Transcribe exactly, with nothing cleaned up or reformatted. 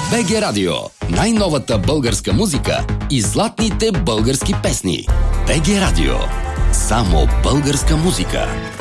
би джи Радио. Най-новата българска музика и златните български песни. би джи Радио. Само българска музика.